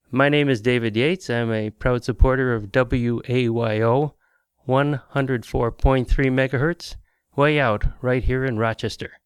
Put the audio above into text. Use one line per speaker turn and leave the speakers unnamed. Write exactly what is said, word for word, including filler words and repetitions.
My name is David Yates. I'm a proud supporter of W A Y O, one oh four point three megahertz, way out right here in Rochester.